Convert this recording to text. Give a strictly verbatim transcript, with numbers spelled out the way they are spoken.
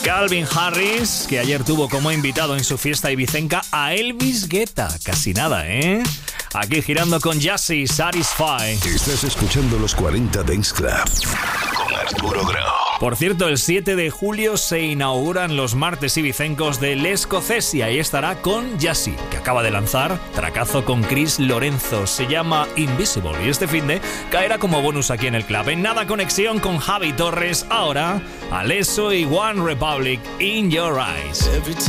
Calvin Harris, que ayer tuvo como invitado en su fiesta ibicenca a Elvis Guetta. Casi nada, ¿eh? Aquí girando con Jassy, Satisfy. Estás escuchando los cuarenta Dance Club con Arturo Grau. Por cierto, el siete de julio se inauguran los martes ibicencos del Escocés y ahí estará con Jassy, que acaba de lanzar tracazo con Chris Lorenzo. Se llama Invisible y este finde caerá como bonus aquí en el club. En nada, conexión con Javi Torres. Ahora, Alesso y One Republic, In Your Eyes.